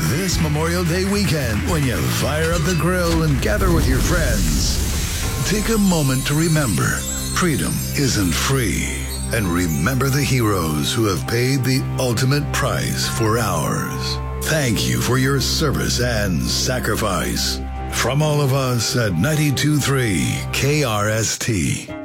This Memorial Day weekend, when you fire up the grill and gather with your friends, take a moment to remember freedom isn't free. And remember the heroes who have paid the ultimate price for ours. Thank you for your service and sacrifice. From all of us at 92.3 KRST.